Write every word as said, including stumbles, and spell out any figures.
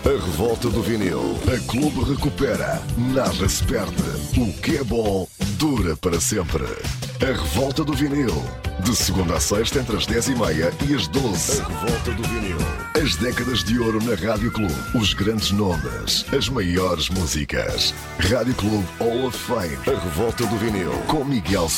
A revolta do vinil. A Clube recupera. Nada se perde. O que é bom dura para sempre. A revolta do vinil. De segunda a sexta, entre as dez e meia e as doze. A revolta do vinil. As décadas de ouro na Rádio Clube. Os grandes nomes. As maiores músicas. Rádio Clube Hall of Fame. A revolta do vinil. Com Miguel